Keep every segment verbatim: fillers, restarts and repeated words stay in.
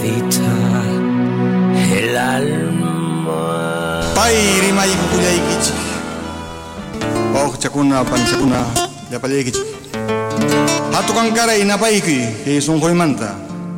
palpita el alma. Pairi mai pupuyaykichi. Oh chakuna panchakuna ya palaykichi. Hatukan karay na payki que son joymanta.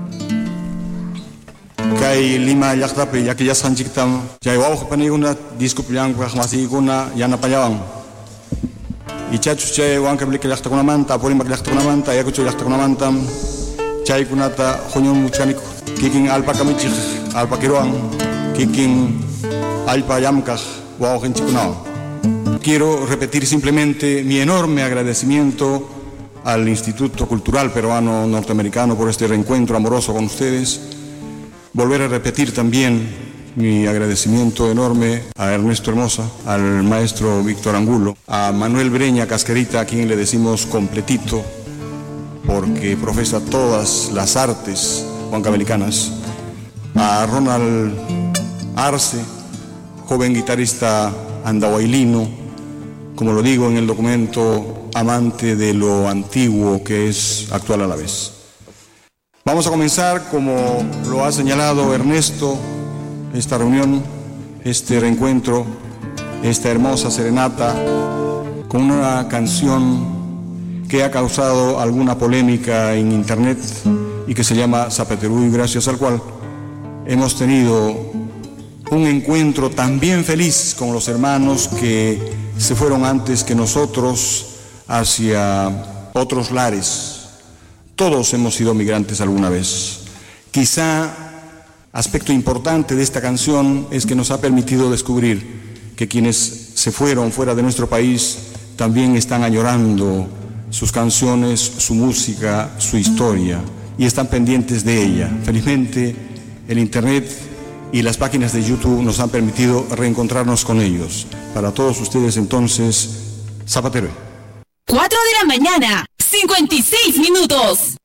Kay Lima llaqtapi yakillasqanchiktam chay wawqi paniguna disculpillankaq masikuna yanapallawang. Ichachu chay Huancavelica llaqtakunamanta, Apurímac llaqtakunamanta, Ayacucho llaqtakunamanta chaykunata huñun muchaniku kikin alpakamichik alpakiruan kikin alpa llamkaq wawqinchikunawan. Quiero repetir simplemente mi enorme agradecimiento al Instituto Cultural Peruano Norteamericano por este reencuentro amoroso con ustedes. Volver a repetir también mi agradecimiento enorme a Ernesto Hermosa, al maestro Víctor Angulo, a Manuel Breña Cascarita, a quien le decimos completito, porque profesa todas las artes huancavelicanas, a Ronald Arce, joven guitarrista andahuaylino, como lo digo en el documento, amante de lo antiguo que es actual a la vez. Vamos a comenzar, como lo ha señalado Ernesto, esta reunión, este reencuentro, esta hermosa serenata, con una canción que ha causado alguna polémica en internet y que se llama Zapateruy, gracias al cual hemos tenido un encuentro también feliz con los hermanos que se fueron antes que nosotros hacia otros lares. Todos hemos sido migrantes alguna vez. Quizá aspecto importante de esta canción es que nos ha permitido descubrir que quienes se fueron fuera de nuestro país también están añorando sus canciones, su música, su historia, y están pendientes de ella. Felizmente, el internet y las páginas de YouTube nos han permitido reencontrarnos con ellos. Para todos ustedes, entonces, Zapatero. cuatro de la mañana, cincuenta y seis minutos.